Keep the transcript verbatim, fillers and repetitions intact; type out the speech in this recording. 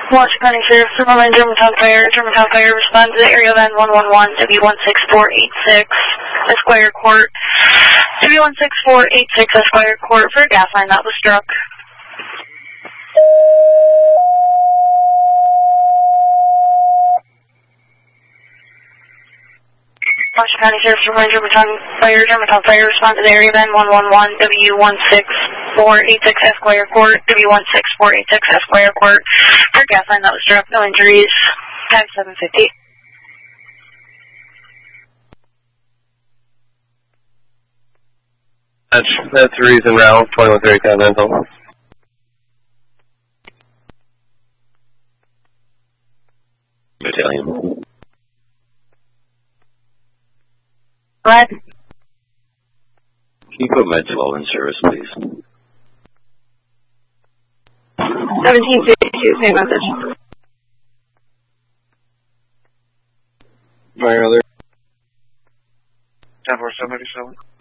Washington County Sheriff, Superman, Germantown Fire, Germantown Fire, respond to the area van one one one, W one six four eight six, Esquire Court, W one six four eight six, Esquire Court, for a gas line that was struck. Washington County Sheriff, Superman, Germantown Fire, Germantown Fire, respond to the area van one one one, W one six four eight six, Esquire Court, W one six four eight six, Esquire Court, for a gas line that was struck, no injuries, time seven fifty. That's, that's the reason, Ralph, twenty-one thirty Continental. Battalion. What? Can you put Med twelve in service, please? seventeen fifty-two, same message. My other. ten four seven eighty-seven.